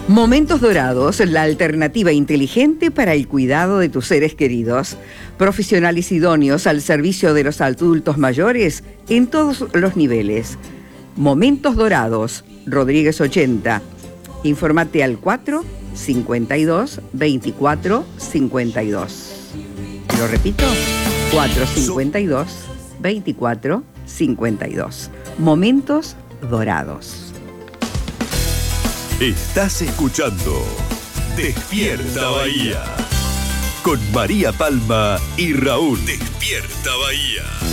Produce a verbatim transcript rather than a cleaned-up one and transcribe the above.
Momentos Dorados, la alternativa inteligente para el cuidado de tus seres queridos. Profesionales idóneos al servicio de los adultos mayores en todos los niveles. Momentos Dorados, Rodríguez ochenta. Infórmate al cuatro cincuenta y dos veinticuatro cincuenta y dos. Lo repito, cuatro cincuenta y dos veinticuatro cincuenta y dos. Momentos Dorados. Estás escuchando Despierta Bahía con María Palma y Raúl. Despierta Bahía.